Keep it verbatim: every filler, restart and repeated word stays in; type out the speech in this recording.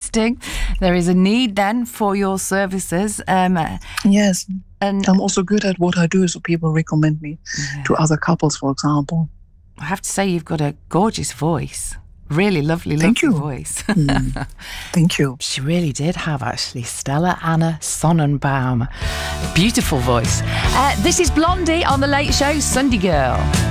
interesting. There is a need then for your services. Um, yes. And I'm also good at what I do, so people recommend me yeah. to other couples, for example. I have to say, you've got a gorgeous voice. Really lovely, Thank lovely you. voice. mm. Thank you. She really did have, actually. Stella Anna Sonnenbaum. Beautiful voice. Uh, this is Blondie on The Late Show, Sunday Girl.